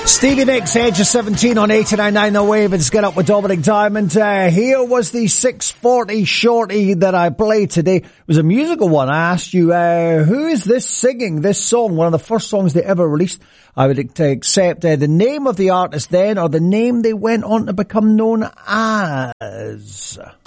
Stevie Nicks, age of 17 on 89.9 The Wave. It's Get Up with Dominic Diamond. Here was the 640 shorty that I played today. It was a musical one. I asked you, who is this singing this song? One of the first songs they ever released. I would accept the name of the artist then, or the name they went on to become known as.